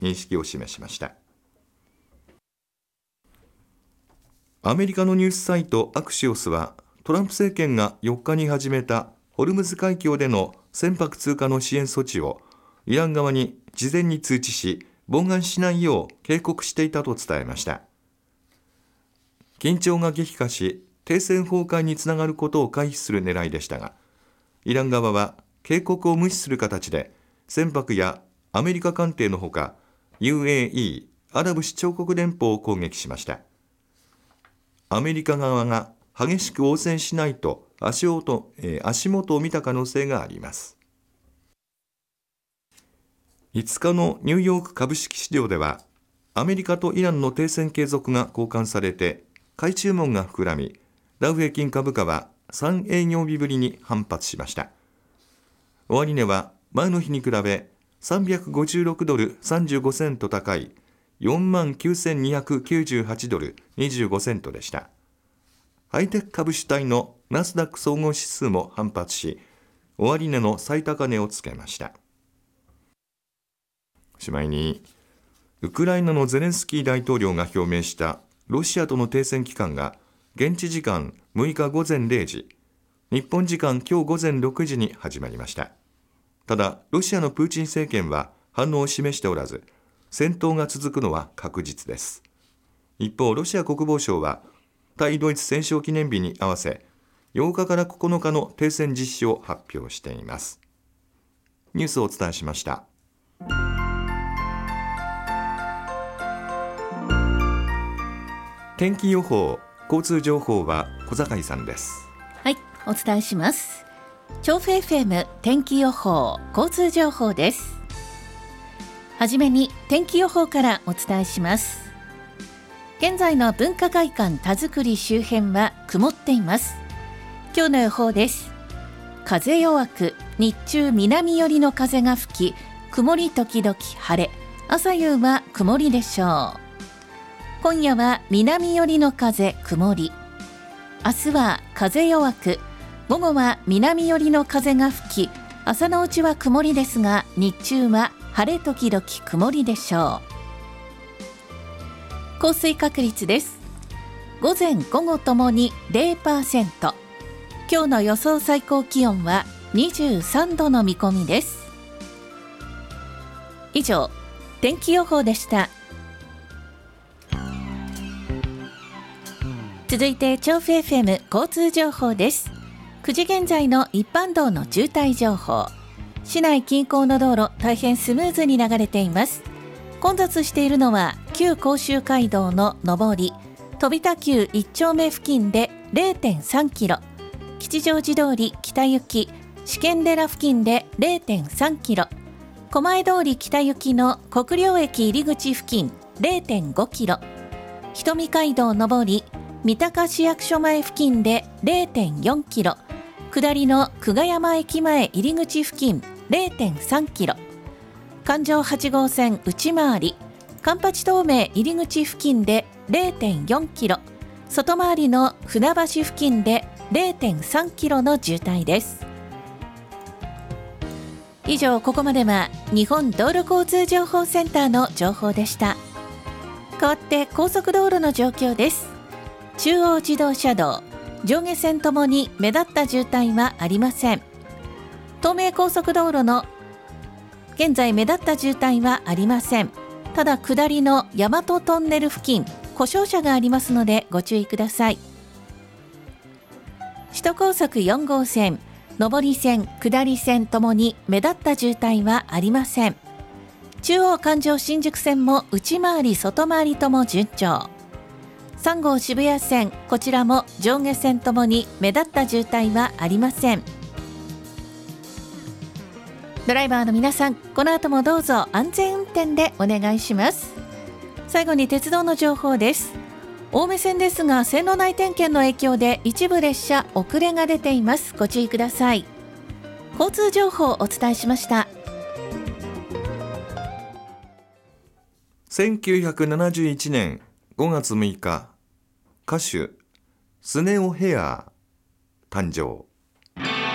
認識を示しました。アメリカのニュースサイトアクシオスは、トランプ政権が4日に始めたホルムズ海峡での船舶通過の支援措置をイラン側に事前に通知し、妨害しないよう警告していたと伝えました。緊張が激化し、停戦崩壊につながることを回避する狙いでしたが、イラン側は警告を無視する形で船舶やアメリカ艦艇のほか UAE アラブ首長国連邦を攻撃しました。アメリカ側が激しく応戦しないと足元を見た可能性があります。5日のニューヨーク株式市場では、アメリカとイランの停戦継続が交換されて買い注文が膨らみ、ダウ平均株価は3営業日ぶりに反発しました。終値は前の日に比べ356ドル35セント高い 49,298 ドル25セントでした。ハイテク株主体のナスダック総合指数も反発し、終値の最高値をつけました。しまいに、ウクライナのゼレンスキー大統領が表明したロシアとの停戦期間が現地時間6日午前0時、日本時間今日午前6時に始まりました。ただ、ロシアのプーチン政権は反応を示しておらず、戦闘が続くのは確実です。一方、ロシア国防省は対ドイツ戦勝記念日に合わせ、8日から9日の停戦実施を発表しています。ニュースをお伝えしました。天気予報、交通情報は小坂さんです。 はい、お伝えします。調布 FM 天気予報、交通情報です。はじめに天気予報からお伝えします。現在の文化会館田作周辺は曇っています。今日の予報です。風弱く、日中南寄りの風が吹き、曇り時々晴れ、朝夕は曇りでしょう。今夜は南寄りの風曇り、明日は風弱く、午後は南寄りの風が吹き、朝のうちは曇りですが、日中は晴れ時々曇りでしょう。降水確率です。午前午後ともに 0%。今日の予想最高気温は23度の見込みです。以上、天気予報でした。続いて調布 FM 交通情報です。9時現在の一般道の渋滞情報。市内近郊の道路、大変スムーズに流れています。混雑しているのは旧甲州街道の上り、飛田急1丁目付近で 0.3 キロ、吉祥寺通り北行き試験寺付近で 0.3 キロ、狛江通り北行きの国領駅入口付近 0.5 キロ、瞳街道上り三鷹市役所前付近で 0.4 キロ、下りの久我山駅前入口付近 0.3 キロ、環状8号線内回り環八東名入口付近で 0.4 キロ、外回りの船橋付近で 0.3 キロの渋滞です。以上、ここまでは日本道路交通情報センターの情報でした。代わって高速道路の状況です。中央自動車道、上下線ともに目立った渋滞はありません。東名高速道路の現在目立った渋滞はありません。ただ下りの大和トンネル付近、故障車がありますのでご注意ください。首都高速4号線、上り線下り線ともに目立った渋滞はありません。中央環状新宿線も内回り外回りとも順調。3号渋谷線、こちらも上下線ともに目立った渋滞はありません。ドライバーの皆さん、この後もどうぞ安全運転でお願いします。最後に鉄道の情報です。青梅線ですが、線路内点検の影響で一部列車遅れが出ています。ご注意ください。交通情報をお伝えしました。 1971年5月6日、歌手スネオヘア誕生。